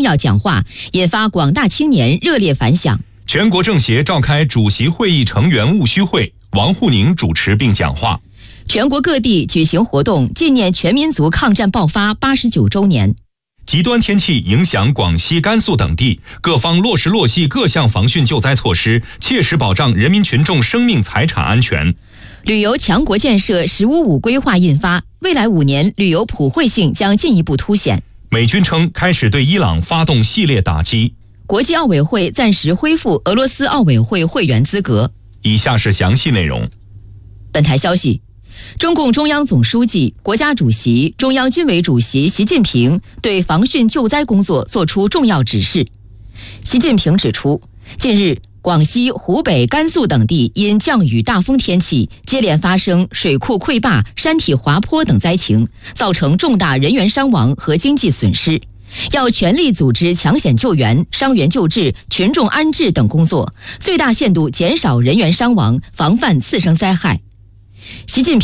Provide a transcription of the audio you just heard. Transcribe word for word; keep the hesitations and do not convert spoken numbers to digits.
要讲话，引发广大青年热烈反响。 全国政协召开主席会议成员务虚会，王沪宁主持并讲话。 全国各地举行活动，纪念全民族抗战爆发八十九周年。 极端天气影响广西、甘肃等地，各方落实落细各项防汛救灾措施，切实保障人民群众生命财产安全。 旅游强国建设“十五五”规划印发，未来五年旅游普惠性将进一步凸显。 美军称开始对伊朗发动系列打击。 国际奥委会暂时恢复俄罗斯奥委会会员资格。 以下是详细内容。 本台消息，中共中央总书记、国家主席、中央军委主席习近平对防汛救灾工作作出重要指示。习近平指出，近日广西、湖北、甘肃等地因降雨大风天气，接连发生水库溃坝、山体滑坡等灾情，造成重大人员伤亡和经济损失。要全力组织抢险救援、伤员救治、群众安置等工作，最大限度减少人员伤亡，防范次生灾害。习近平